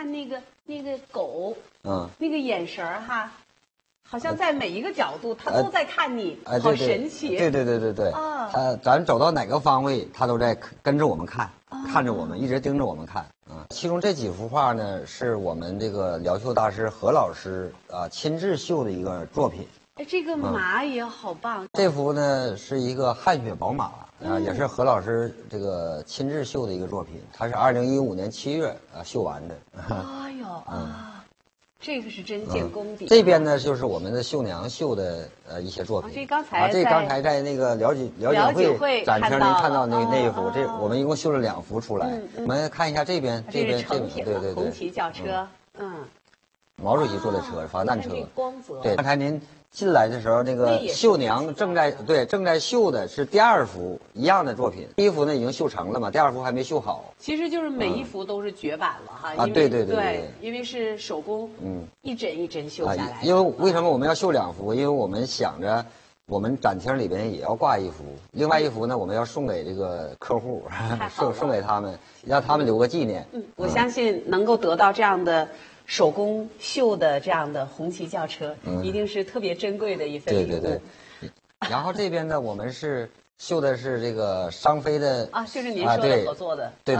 看那个狗，那个眼神儿哈，好像在每一个角度它都在看你，好神奇。 对啊，咱走到哪个方位，它都在跟着我们看，看着我们，一直盯着我们看啊。其中这几幅画呢，是我们这个辽绣大师何老师亲自绣的一个作品。 哎，这个马也好棒。 这幅呢是一个汗血宝马也是何老师这个亲自绣的一个作品，他是2015年7月绣完的。 哎呦这个是真见功底。 这边呢就是我们的绣娘绣的一些作品。 这刚才在那个辽锦会展厅您看到那一幅，这我们一共绣了2幅出来。我们看一下这边， 对， 红旗轿车， 毛主席坐的车，防弹车。 光泽。 对，刚才您进来的时候，那个绣娘正在绣的是第2幅一样的作品。第1幅呢已经绣成了嘛，第2幅还没绣好。 其实就是每一幅都是绝版了哈。 对， 因为是手工，一针一针绣下来。 因为为什么我们要绣2幅？因为我们想着我们展厅里边也要挂1幅，另外1幅呢我们要送给这个客户，送给他们，让他们留个纪念。 我相信能够得到这样的手工绣的这样的红旗轿车，一定是特别珍贵的一份礼物。 对。然后这边呢，我们是绣的是这个商飞的就是您说的合作的。 对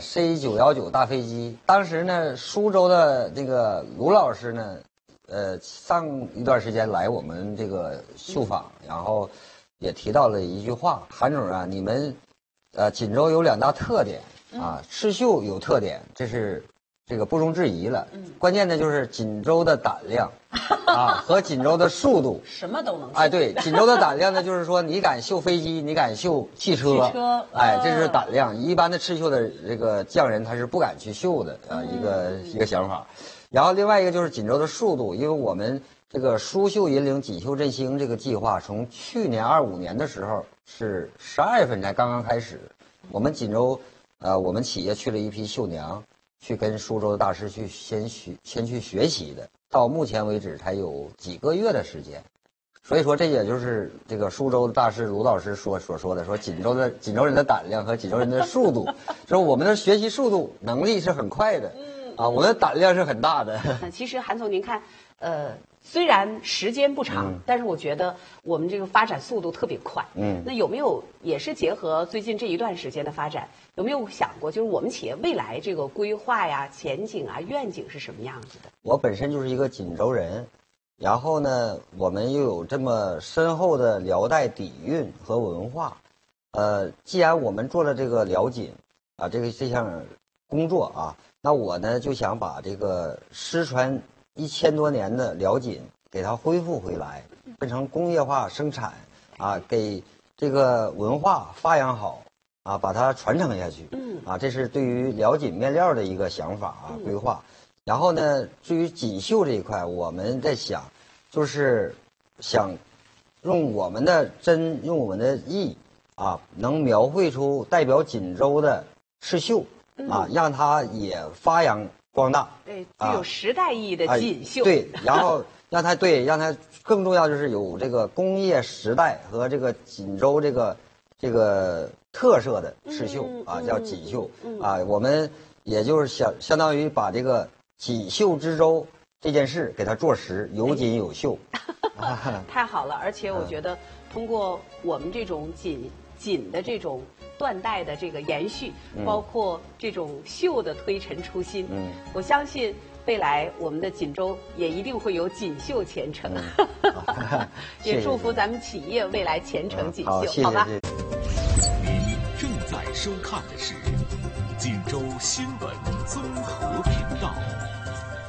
，C919大飞机。当时呢，苏州的这个卢老师呢，上一段时间来我们这个绣坊，然后也提到了一句话：韩总啊，你们锦州有2大特点刺绣有特点，这是这个不容置疑了。关键的就是锦州的胆量和锦州的速度， 什么都能。 对，锦州的胆量呢，就是说你敢绣飞机，你敢绣汽车，这是胆量。一般的刺绣的这个匠人他是不敢去绣的一个想法。然后另外一个就是锦州的速度，因为我们这个苏绣引领锦绣振兴这个计划，从去年25年的时候是12月份才刚刚开始。我们锦州我们企业去了一批绣娘，去跟苏州的大师去先去学习的，到目前为止才有几个月的时间。所以说这也就是这个苏州的大师卢老师所说的，说锦州人的胆量和锦州人的速度，说我们的学习速度能力是很快的，我们的胆量是很大的。 其实韩总您看，虽然时间不长，但是我觉得我们这个发展速度特别快。那有没有也是结合最近这一段时间的发展，有没有想过，就是我们企业未来这个规划呀、前景啊、愿景是什么样子的？ 我本身就是一个锦州人，然后呢，我们又有这么深厚的辽代底蕴和文化，既然我们做了这个辽锦这项工作那我呢就想把这个失传1000多年的辽锦给它恢复回来，变成工业化生产给这个文化发扬好把它传承下去。这是对于辽锦面料的一个想法规划。然后呢，至于锦绣这一块，我们在想，就是想用我们的针，用我们的意能描绘出代表锦州的刺绣让它也发扬光大。 对，具有时代意义的锦绣。 对，然后让它更重要就是有这个工业时代和这个锦州这个特色的刺绣叫锦绣我们也就是相当于把这个锦绣之州这件事给它做实，有锦有绣。 太好了，而且我觉得通过我们这种锦的这种断代的这个延续，包括这种绣的推陈出新，我相信未来我们的锦州也一定会有锦绣前程。也祝福咱们企业未来前程锦绣，好吧？ 您正在收看的是锦州新闻综合频道。